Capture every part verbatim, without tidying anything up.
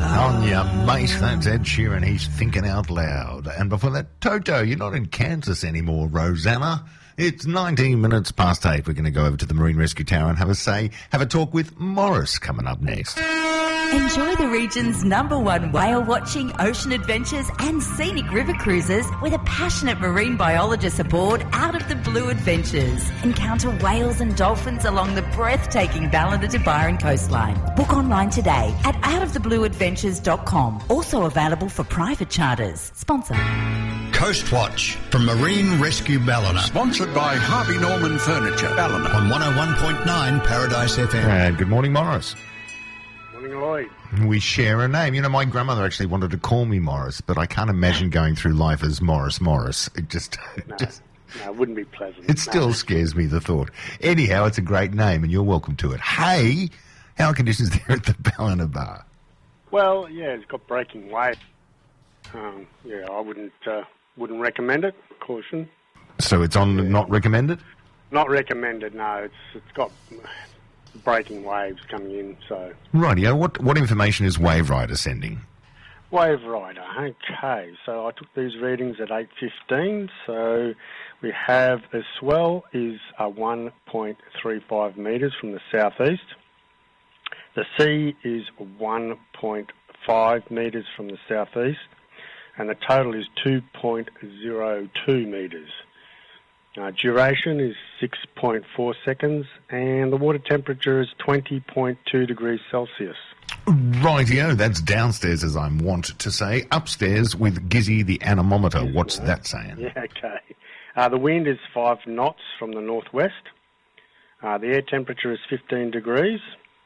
On your mate, that's Ed Sheeran. He's thinking out loud. And before that, Toto, you're not in Kansas anymore, Rosanna. It's nineteen minutes past eight. We're going to go over to the Marine Rescue Tower and have a say, have a talk with Morris coming up next. Enjoy the region's number one whale watching, ocean adventures and scenic river cruises with a passionate marine biologist aboard Out of the Blue Adventures. Encounter whales and dolphins along the breathtaking Ballina to Byron coastline. Book online today at out of the blue adventures dot com. Also available for private charters. Sponsor. Coastwatch from Marine Rescue Ballina. Sponsored by Harvey Norman Furniture, Ballina. On one oh one point nine Paradise F M. And good morning, Morris. Morning, Lloyd. We share a name. You know, my grandmother actually wanted to call me Morris, but I can't imagine going through life as Morris Morris. It just... No, just no, it wouldn't be pleasant. It still no. scares me, the thought. Anyhow, it's a great name, and you're welcome to it. Hey, how are conditions there at the Ballina Bar? Well, yeah, it's got breaking waves. Um, yeah, I wouldn't uh, wouldn't recommend it. Caution. So it's on Yeah. not recommended? Not recommended. No, it's it's got breaking waves coming in. So Rightio. What what information is Wave Rider sending? Wave Rider. Okay, so I took these readings at eight fifteen. So we have a swell is uh, one point three five metres from the southeast. The sea is one point five metres from the southeast, and the total is two point zero two metres. Uh, duration is six point four seconds, and the water temperature is twenty point two degrees Celsius. Rightio. That's downstairs, as I'm wont to say. Upstairs with Gizzy the anemometer. What's that saying? Yeah, okay. Uh, the wind is five knots from the northwest. Uh, the air temperature is fifteen degrees.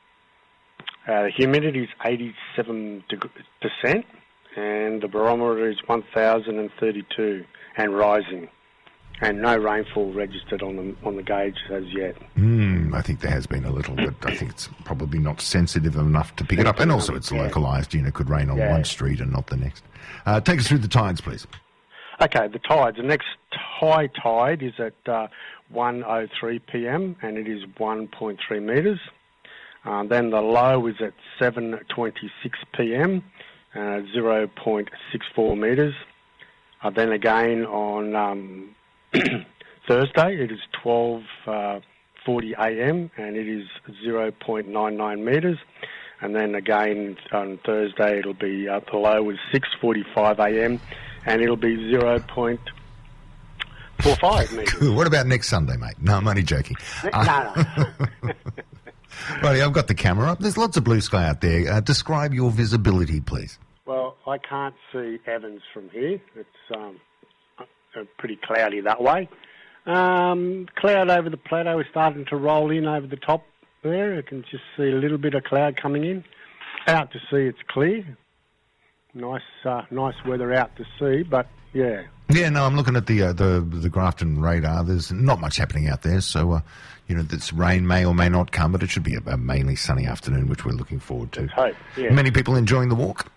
Uh, the humidity is eighty-seven percent, and the barometer is one thousand thirty-two and rising. And no rainfall registered on the on the gauge as yet. Mm, I think there has been a little, but I think it's probably not sensitive enough to pick it up. And also it's Yeah. localised. You know, it could rain on Yeah. one street and not the next. Uh, take us through the tides, please. Okay, the tides. The next high tide is at uh, one oh three p.m. and it is one point three metres. Uh, then the low is at seven twenty-six p.m. Uh, zero point six four metres. Uh, then again on um, Thursday it is twelve forty a.m. and it is zero point nine nine metres. And then again on Thursday it'll be uh, the low is six forty-five a.m. and it'll be zero point four five metres. What about next Sunday, mate? No, I'm only joking. No, no. Righty, I've got the camera up. There's lots of blue sky out there. Uh, describe your visibility, please. Well, I can't see Evans from here. It's um, uh, pretty cloudy that way. Um, cloud over the plateau is starting to roll in over the top there. I can just see a little bit of cloud coming in. Out to sea, it's clear. Nice, uh, nice weather out to sea, but yeah. Yeah, no, I'm looking at the uh, the the Grafton radar. There's not much happening out there, so uh, you know, this rain may or may not come, but it should be a, a mainly sunny afternoon, which we're looking forward to. Let's hope, yeah. Many people enjoying the walk.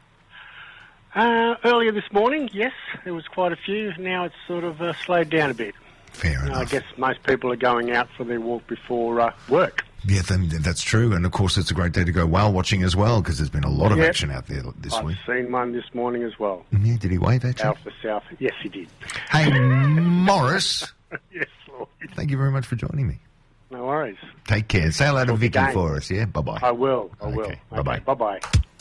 Uh, earlier this morning, yes, there was quite a few. Now it's sort of uh, slowed down a bit. Fair Uh, I enough. guess most people are going out for their walk before uh, work. Yeah, then, that's true, and of course it's a great day to go whale watching as well, because there's been a lot of Yep. action out there this I've week. seen one this morning as well. Yeah, did he wave at you? Out the south. Yes, he did. Hey, Morris, Yes, Lord. thank you very much for joining me. No worries. Take care. Say hello to Talk Vicky again. for us, yeah? Bye-bye. I will. I will. Okay, bye-bye. Bye-bye.